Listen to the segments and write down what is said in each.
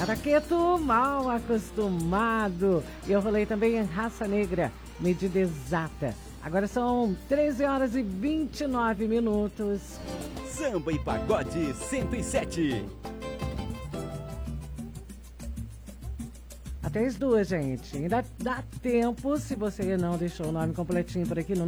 Araqueto, mal acostumado. E eu rolei também em Raça Negra, medida exata. Agora são 13 horas e 29 minutos. Samba e Pagode 107. Até as 2, gente. Ainda dá tempo, se você não deixou o nome completinho por aqui no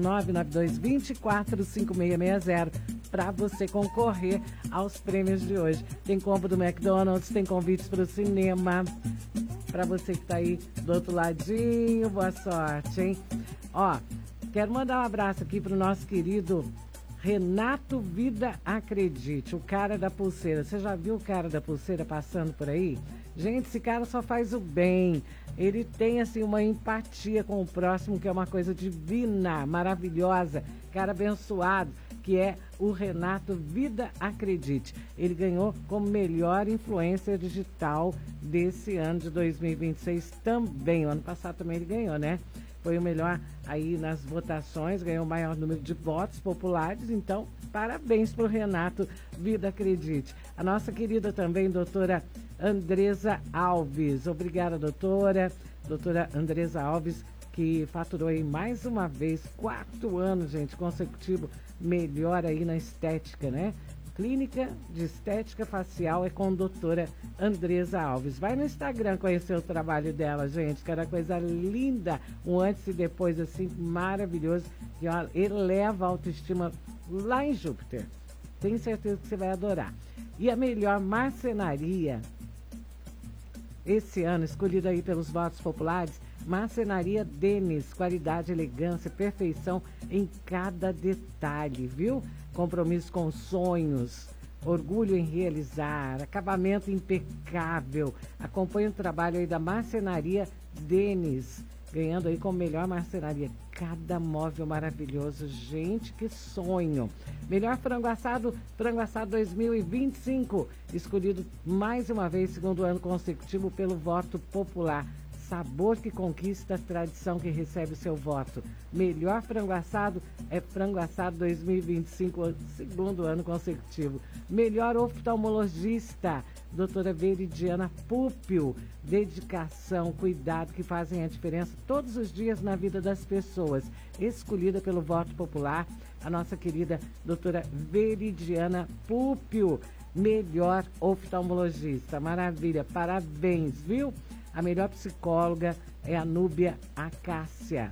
992-245660, para você concorrer aos prêmios de hoje. Tem combo do McDonald's, tem convites para o cinema. Para você que tá aí do outro ladinho, boa sorte, hein? Ó, quero mandar um abraço aqui pro nosso querido Renato Vida Acredite, o cara da pulseira. Você já viu o cara da pulseira passando por aí? Gente, esse cara só faz o bem. Ele tem, assim, uma empatia com o próximo, que é uma coisa divina, maravilhosa. Cara abençoado, que é o Renato Vida Acredite. Ele ganhou como melhor influencer digital desse ano de 2026 também. O ano passado também ele ganhou, né? Foi o melhor aí nas votações, ganhou o maior número de votos populares. Então, parabéns para o Renato Vida Acredite. A nossa querida também, doutora Andresa Alves. Obrigada, doutora. Doutora Andresa Alves, que faturou aí mais uma vez 4 anos, gente, consecutivo, melhor aí na estética, né? Clínica de Estética Facial é com a doutora Andresa Alves. Vai no Instagram conhecer o trabalho dela, gente, que era coisa linda, um antes e depois, assim, maravilhoso, que ó, eleva a autoestima lá em Júpiter. Tenho certeza que você vai adorar. E a melhor marcenaria, esse ano, escolhida aí pelos votos populares, Marcenaria Denis, qualidade, elegância, perfeição em cada detalhe, viu? Compromisso com sonhos, orgulho em realizar, acabamento impecável. Acompanhe o trabalho aí da Marcenaria Denis, ganhando aí como melhor marcenaria. Cada móvel maravilhoso, gente, que sonho. Melhor frango assado 2025, escolhido mais uma vez, segundo ano consecutivo, pelo voto popular. Sabor que conquista, tradição que recebe o seu voto. Melhor frango assado é frango assado 2025, segundo ano consecutivo. Melhor oftalmologista, doutora Veridiana Púpio. Dedicação, cuidado que fazem a diferença todos os dias na vida das pessoas. Escolhida pelo voto popular, a nossa querida doutora Veridiana Púpio. Melhor oftalmologista. Maravilha, parabéns, viu? A melhor psicóloga é a Núbia Acácia.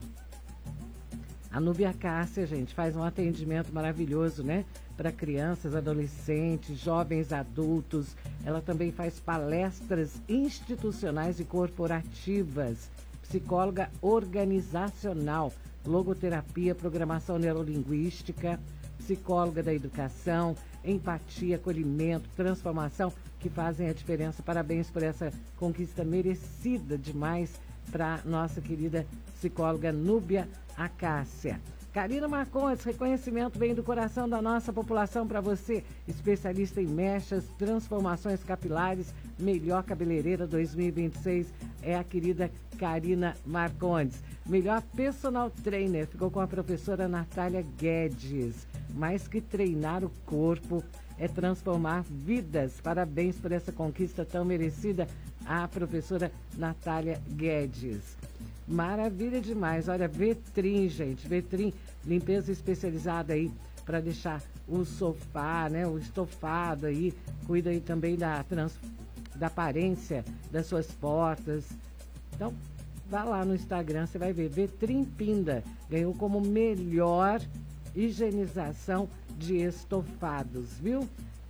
A Núbia Acácia, gente, faz um atendimento maravilhoso, né? Para crianças, adolescentes, jovens adultos. Ela também faz palestras institucionais e corporativas. Psicóloga organizacional, logoterapia, programação neurolinguística, psicóloga da educação, empatia, acolhimento, transformação, que fazem a diferença. Parabéns por essa conquista merecida demais para nossa querida psicóloga Núbia Acácia. Karina Marcondes, reconhecimento vem do coração da nossa população para você. Especialista em mechas, transformações capilares, melhor cabeleireira 2026 é a querida Karina Marcondes. Melhor personal trainer ficou com a professora Natália Guedes. Mais que treinar o corpo, é transformar vidas. Parabéns por essa conquista tão merecida, a professora Natália Guedes. Maravilha demais. Olha, Vetrim, gente. Vetrim, limpeza especializada aí para deixar o sofá, né? O estofado aí. Cuida aí também da aparência das suas portas. Então, vá lá no Instagram, você vai ver. Vetrim Pinda ganhou como melhor higienização de estofados, viu?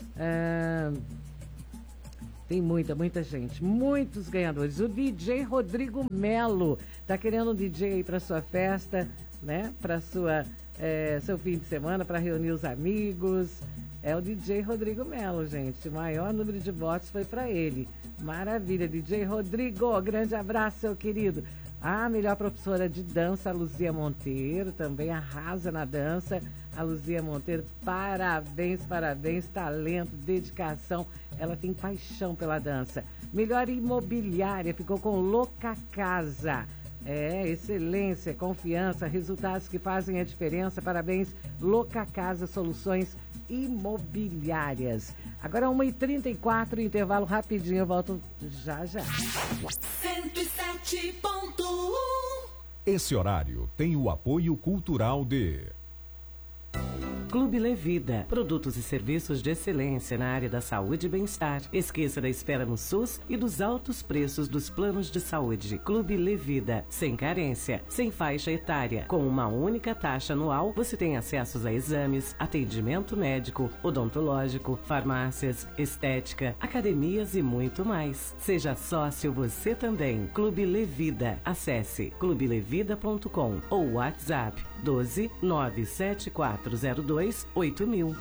Tem muita gente, muitos ganhadores. O DJ Rodrigo Melo tá querendo um DJ aí para sua festa, né? Para seu fim de semana, para reunir os amigos. É o DJ Rodrigo Melo, gente. O maior número de votos foi para ele. Maravilha, DJ Rodrigo. Grande abraço, seu querido. A melhor professora de dança, a Luzia Monteiro, também arrasa na dança. A Luzia Monteiro, parabéns, talento, dedicação. Ela tem paixão pela dança. Melhor imobiliária, ficou com Louca Casa. Excelência, confiança, resultados que fazem a diferença. Parabéns, Loca Casa Soluções Imobiliárias. Agora 1h34, intervalo rapidinho, eu volto já. 107.1. Esse horário tem o apoio cultural de... Clube Levida, produtos e serviços de excelência na área da saúde e bem-estar. Esqueça da espera no SUS e dos altos preços dos planos de saúde. Clube Levida, sem carência, sem faixa etária. Com uma única taxa anual, você tem acessos a exames, atendimento médico, odontológico, farmácias, estética, academias e muito mais. Seja sócio você também. Clube Levida. Acesse clubelevida.com ou WhatsApp 12 97402 8000.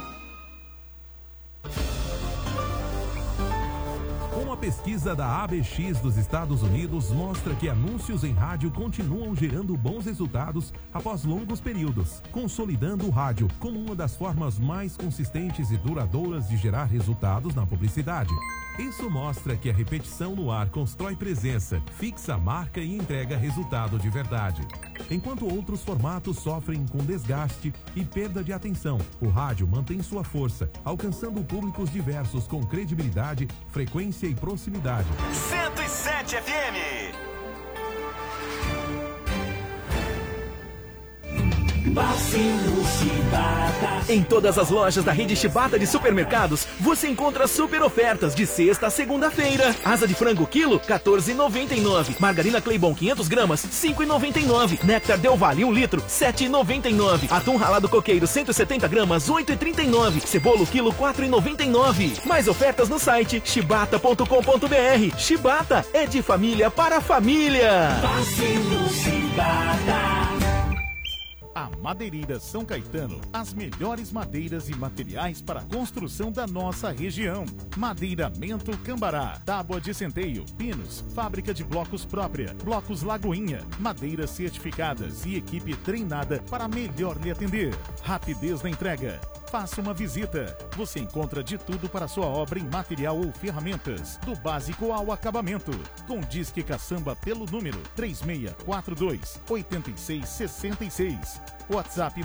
Uma pesquisa da ABX dos Estados Unidos mostra que anúncios em rádio continuam gerando bons resultados após longos períodos, consolidando o rádio como uma das formas mais consistentes e duradouras de gerar resultados na publicidade. Isso mostra que a repetição no ar constrói presença, fixa a marca e entrega resultado de verdade. Enquanto outros formatos sofrem com desgaste e perda de atenção, o rádio mantém sua força, alcançando públicos diversos com credibilidade, frequência e proximidade. 107 FM. Vacilo Chibata. Em todas as lojas da rede Chibata de supermercados, você encontra super ofertas de sexta a segunda-feira. Asa de frango quilo, R$14,99. Margarina Claybon 500 gramas, R$5,99. Néctar Del Valle 1 litro, R$7,99. Atum ralado coqueiro 170 gramas, R$8,39. Cebola quilo, R$4,99. Mais ofertas no site chibata.com.br. Chibata é de família para família. Vacilo Chibata. A Madeireira São Caetano, as melhores madeiras e materiais para a construção da nossa região. Madeiramento Cambará, tábua de centeio, pinos, fábrica de blocos própria, blocos Lagoinha, madeiras certificadas e equipe treinada para melhor lhe atender. Rapidez na entrega. Faça uma visita. Você encontra de tudo para sua obra em material ou ferramentas, do básico ao acabamento. Com Disque Caçamba pelo número 3642-8666. WhatsApp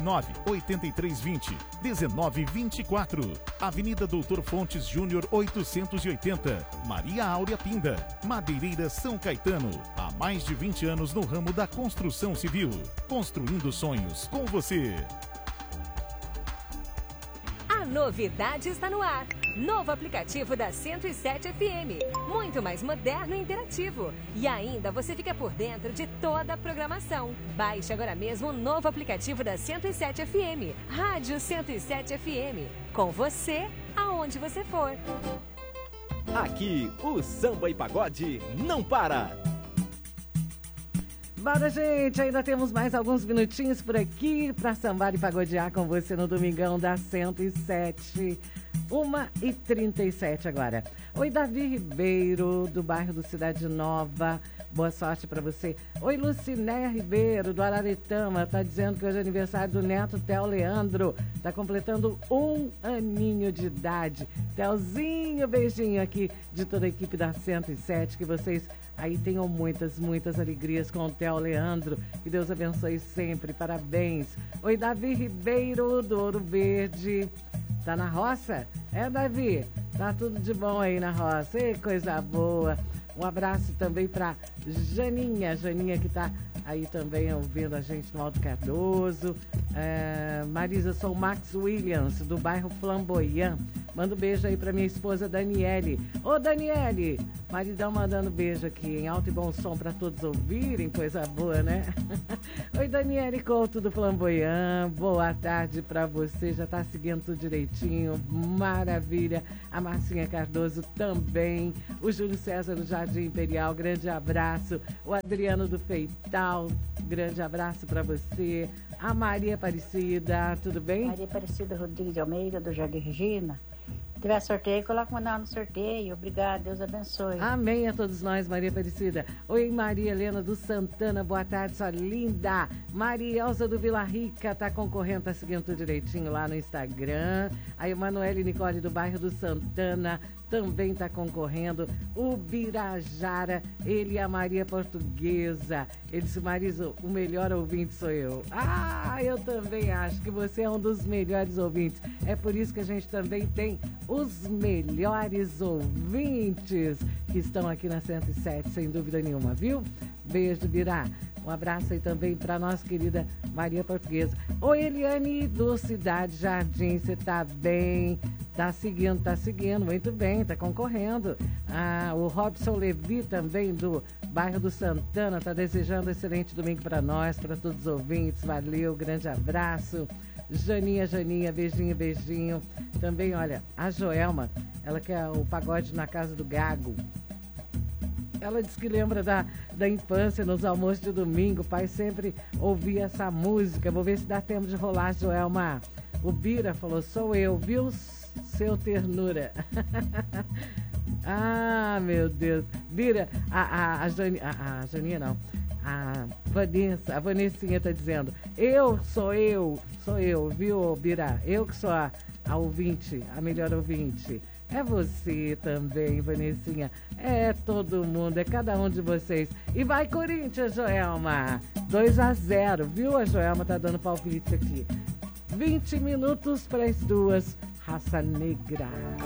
98320-1924. Avenida Doutor Fontes Júnior 880. Maria Áurea Pinda. Madeireira São Caetano. Há mais de 20 anos no ramo da construção civil. Construindo sonhos com você. A novidade está no ar. Novo aplicativo da 107 FM. Muito mais moderno e interativo. E ainda você fica por dentro de toda a programação. Baixe agora mesmo o novo aplicativo da 107 FM. Rádio 107 FM. Com você, aonde você for. Aqui, o Samba e Pagode não para. Bora, gente, ainda temos mais alguns minutinhos por aqui para sambar e pagodear com você no Domingão da 107. 1h37 agora. Oi, Davi Ribeiro, do bairro do Cidade Nova. Boa sorte para você. Oi, Lucinéia Ribeiro, do Araretama. Tá dizendo que hoje é aniversário do neto Theo Leandro. Tá completando 1 aninho de idade. Theozinho, beijinho aqui de toda a equipe da 107. Que vocês aí tenham muitas alegrias com o Theo Leandro. Que Deus abençoe sempre. Parabéns. Oi, Davi Ribeiro, do Ouro Verde. Tá na roça? É, Davi? Tá tudo de bom aí na roça. Ei, coisa boa. Um abraço também para Janinha que tá aí também ouvindo a gente no Alto Cardoso. Marisa, sou o Max Williams, do bairro Flamboyant. Manda um beijo aí para minha esposa Daniele. Ô, Daniele, maridão mandando beijo aqui em alto e bom som para todos ouvirem, coisa boa, né? Oi, Daniele Couto do Flamboyant, boa tarde para você, já tá seguindo tudo direitinho, maravilha. A Marcinha Cardoso também, o Júlio César do Jardim Imperial, grande abraço. O Adriano do Feital, grande abraço para você. A Maria Aparecida, tudo bem? Maria Aparecida Rodrigues de Almeida, do Jardim Regina. Se tiver sorteio, coloca meu nome no sorteio. Obrigada, Deus abençoe. Amém a todos nós, Maria Aparecida. Oi, Maria Helena do Santana, boa tarde, sua linda. Maria Elza do Vila Rica tá concorrendo, tá seguindo tudo direitinho lá no Instagram. A Emanuele Nicole do bairro do Santana também está concorrendo. O Birajara, ele e a Maria Portuguesa. Ele disse, Marisa, o melhor ouvinte sou eu. Ah, eu também acho que você é um dos melhores ouvintes. É por isso que a gente também tem os melhores ouvintes que estão aqui na 107, sem dúvida nenhuma, viu? Beijo, Birá. Um abraço aí também para nossa querida Maria Portuguesa. Oi, Eliane do Cidade Jardim, você tá bem? Tá seguindo, muito bem, tá concorrendo. Ah, o Robson Levi também do bairro do Santana tá desejando um excelente domingo para nós, para todos os ouvintes. Valeu, grande abraço. Janinha, beijinho. Também, olha, a Joelma, ela quer o pagode na casa do Gago. Ela diz que lembra da infância, nos almoços de domingo. O pai sempre ouvia essa música. Vou ver se dá tempo de rolar, Joelma. O Bira falou, sou eu, viu, seu ternura? Ah, meu Deus. Bira, a Janinha não. A Vanessinha tá dizendo, sou eu, viu, Bira? Eu que sou a ouvinte, a melhor ouvinte. É você também, Vanessinha. É todo mundo, é cada um de vocês. E vai, Corinthians, Joelma. 2-0, viu? A Joelma tá dando palpite aqui. 20 minutos para as 2. Raça Negra.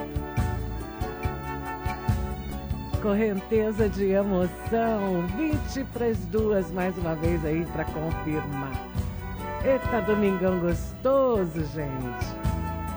Correnteza de emoção. 20 para as 2, mais uma vez aí para confirmar. Eita, domingão gostoso, gente.